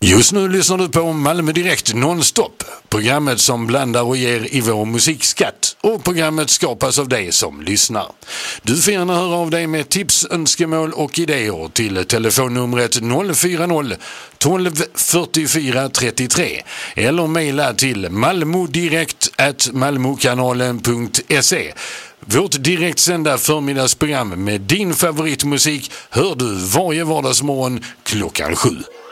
Just nu lyssnar du på Malmö Direkt nonstop. Programmet som blandar och ger i vår musikskatt. Och programmet skapas av dig som lyssnar. Du får gärna höra av dig med tips, önskemål och idéer till telefonnumret 040 12 44 33 eller mejla till malmodirekt@malmokanalen.se. Vårt direktsända förmiddagsprogram med din favoritmusik hör du varje vardagsmorgon klockan 7.